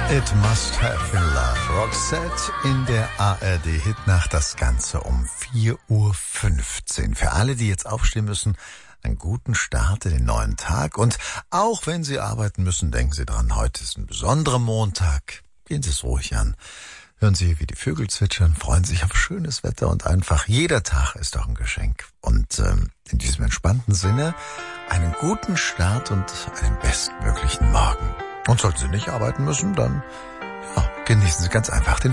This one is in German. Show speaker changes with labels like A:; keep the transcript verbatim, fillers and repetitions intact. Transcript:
A: It Must Have Been Love. Roxette in der A R D-Hitnacht, das Ganze um vier Uhr fünfzehn. Für alle, die jetzt aufstehen müssen, einen guten Start in den neuen Tag. Und auch wenn Sie arbeiten müssen, denken Sie dran, heute ist ein besonderer Montag. Gehen Sie es ruhig an. Hören Sie, wie die Vögel zwitschern, freuen sich auf schönes Wetter und einfach jeder Tag ist doch ein Geschenk. Und ähm, in diesem entspannten Sinne einen guten Start und einen bestmöglichen Morgen. Und sollten Sie nicht arbeiten müssen, dann ja, genießen Sie ganz einfach den